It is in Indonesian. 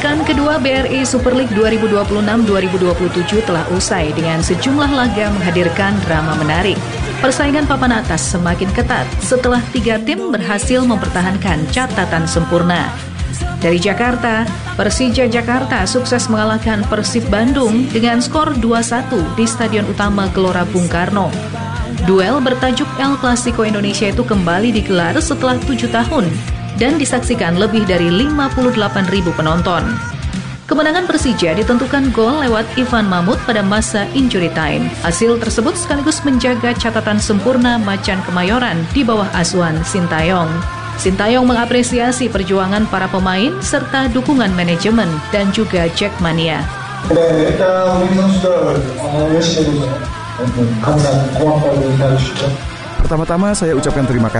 Pekan kedua BRI Super League 2026-2027 telah usai dengan sejumlah laga menghadirkan drama menarik. Persaingan papan atas semakin ketat setelah 3 tim berhasil mempertahankan catatan sempurna. Dari Jakarta, Persija Jakarta sukses mengalahkan Persib Bandung dengan skor 2-1 di Stadion Utama Gelora Bung Karno. Duel bertajuk El Clasico Indonesia itu kembali digelar setelah 7 tahun dan disaksikan lebih dari 58.000 penonton. Kemenangan Persija ditentukan gol lewat Ivan Mahmud pada masa injury time. Hasil tersebut sekaligus menjaga catatan sempurna Macan Kemayoran di bawah asuhan Sintayong. Sintayong mengapresiasi perjuangan para pemain serta dukungan manajemen dan juga Jackmania. Pertama-tama saya ucapkan terima kasih